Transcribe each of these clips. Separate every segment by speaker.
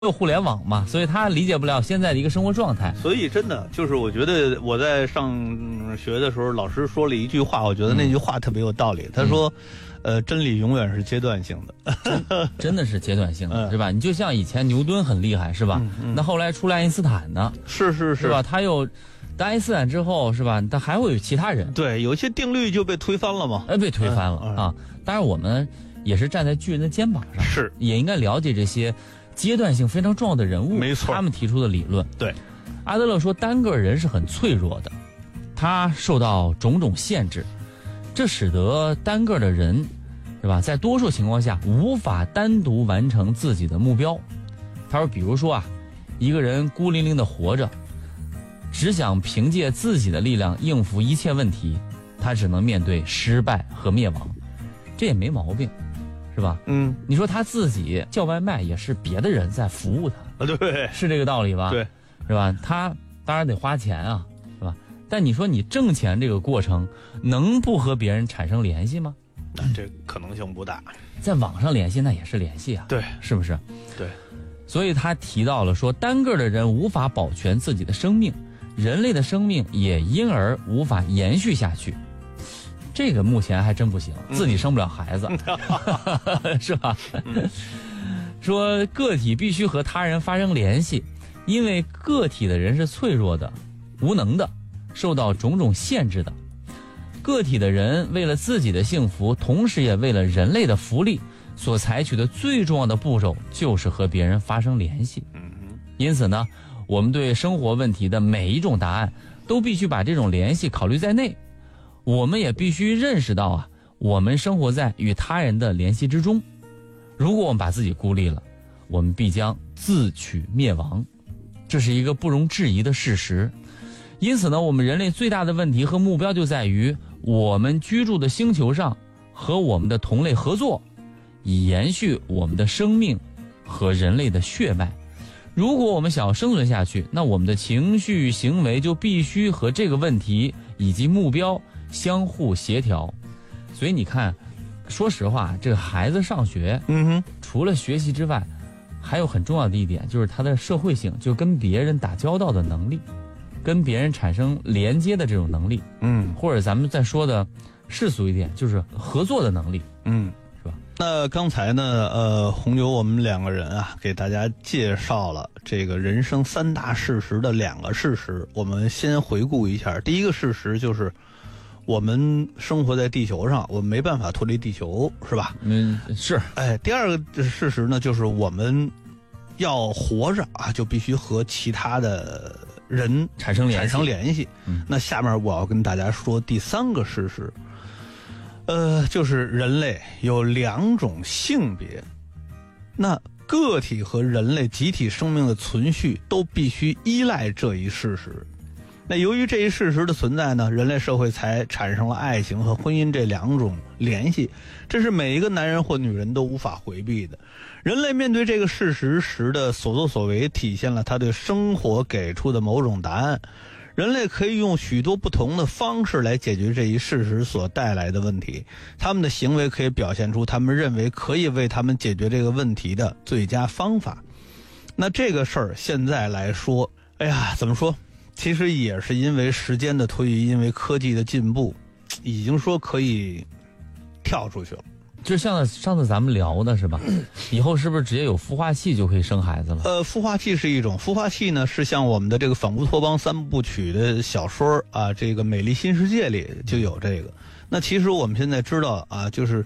Speaker 1: 有互联网嘛，所以他理解不了现在的一个生活状态。
Speaker 2: 所以真的就是我觉得我在上学的时候，老师说了一句话，我觉得那句话特别有道理。他说，真理永远是阶段性的，
Speaker 1: 真的是阶段性的，是吧？你就像以前牛顿很厉害，是吧？那后来出来爱因斯坦呢？是吧？他又爱因斯坦之后，是吧？他还会有其他人。
Speaker 2: 对，有些定律就被推翻了嘛。
Speaker 1: 被推翻了啊！当然我们也是站在巨人的肩膀上，
Speaker 2: 是
Speaker 1: 也应该了解这些阶段性非常重要的人物，
Speaker 2: 没错，
Speaker 1: 他们提出的理论。
Speaker 2: 对，
Speaker 1: 阿德勒说，单个人是很脆弱的，他受到种种限制，这使得单个的人，是吧，在多数情况下无法单独完成自己的目标。他说，比如说啊，一个人孤零零的活着，只想凭借自己的力量应付一切问题，他只能面对失败和灭亡，这也没毛病。是吧？你说他自己叫外卖也是别的人在服务他，
Speaker 2: 对，
Speaker 1: 是这个道理吧？
Speaker 2: 对，
Speaker 1: 是吧？他当然得花钱啊，是吧？但你说你挣钱这个过程能不和别人产生联系吗？
Speaker 2: 那这可能性不大。
Speaker 1: 在网上联系那也是联系啊，
Speaker 2: 对，
Speaker 1: 是不是？
Speaker 2: 对，
Speaker 1: 所以他提到了说，单个的人无法保全自己的生命，人类的生命也因而无法延续下去。这个目前还真不行，自己生不了孩子，是吧？说个体必须和他人发生联系，因为个体的人是脆弱的、无能的，受到种种限制的。个体的人为了自己的幸福，同时也为了人类的福利，所采取的最重要的步骤就是和别人发生联系。因此呢，我们对生活问题的每一种答案，都必须把这种联系考虑在内。我们也必须认识到啊，我们生活在与他人的联系之中。如果我们把自己孤立了，我们必将自取灭亡，这是一个不容置疑的事实。因此呢，我们人类最大的问题和目标就在于，我们居住的星球上和我们的同类合作，以延续我们的生命和人类的血脉。如果我们想要生存下去，那我们的情绪行为就必须和这个问题以及目标相互协调。所以你看，说实话，这个孩子上学，除了学习之外，还有很重要的一点，就是他的社会性，就跟别人打交道的能力，跟别人产生连接的这种能力，或者咱们再说的世俗一点，就是合作的能力，是吧？
Speaker 2: 那刚才呢，红牛我们两个人啊，给大家介绍了这个人生三大事实的两个事实。我们先回顾一下，第一个事实就是我们生活在地球上，我们没办法脱离地球，是吧？
Speaker 1: 是。
Speaker 2: 第二个事实呢，就是我们要活着啊，就必须和其他的人
Speaker 1: 产生
Speaker 2: 联系。那下面我要跟大家说第三个事实，就是人类有两种性别，那个体和人类集体生命的存续都必须依赖这一事实。那由于这一事实的存在呢，人类社会才产生了爱情和婚姻这两种联系，这是每一个男人或女人都无法回避的。人类面对这个事实时的所作所为，体现了他对生活给出的某种答案。人类可以用许多不同的方式来解决这一事实所带来的问题，他们的行为可以表现出他们认为可以为他们解决这个问题的最佳方法。那这个事儿现在来说，怎么说，其实也是因为时间的推移，因为科技的进步，已经说可以跳出去了。
Speaker 1: 就像上次咱们聊的是吧？以后是不是直接有孵化器就可以生孩子了？
Speaker 2: 孵化器是一种，孵化器呢是像我们的这个反乌托邦三部曲的小说啊，这个《美丽新世界》里就有这个。那其实我们现在知道啊，就是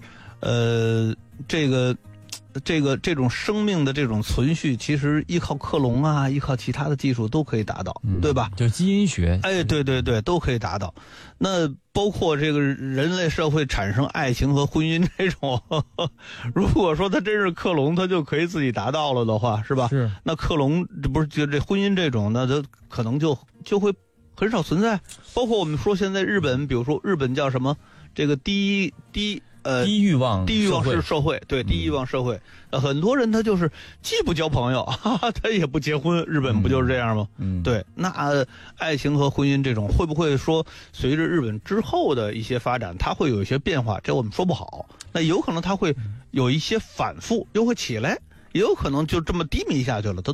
Speaker 2: 这种生命的这种存续，其实依靠克隆啊，依靠其他的技术都可以达到，对吧？
Speaker 1: 就基因学，
Speaker 2: 对，都可以达到。那包括这个人类社会产生爱情和婚姻这种，如果说它真是克隆，它就可以自己达到了的话，是吧？
Speaker 1: 是。
Speaker 2: 那克隆不是就这婚姻这种，那它可能就会很少存在。包括我们说现在日本，比如说日本叫什么？这个低欲望社会，对，低欲望社会。很多人他就是既不交朋友，他也不结婚，日本不就是这样吗？对。那爱情和婚姻这种会不会说随着日本之后的一些发展，它会有一些变化？这我们说不好。那有可能它会有一些反复，又会起来， 也有可能就这么低迷下去了，它